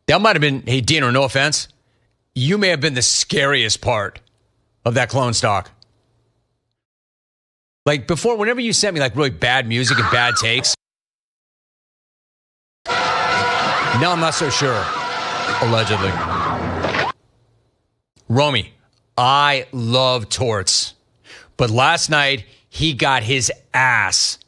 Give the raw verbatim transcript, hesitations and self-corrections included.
That might have been, hey, Dino, no offense. You may have been the scariest part of that clone stock. Like before, whenever you sent me like really bad music and bad takes, now I'm not so sure. Allegedly. Romy, I love Torts. But last night, he got his ass